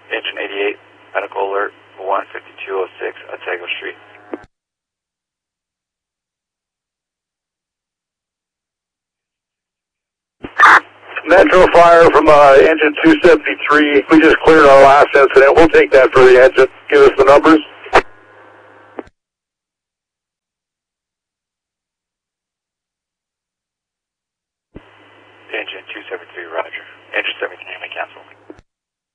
Engine 88, medical alert, 15206 Otago Street. Metro Fire from engine 273. We just cleared our last incident. We'll take that for the engine. Give us the numbers. Engine 273, roger. Engine 73 may cancel.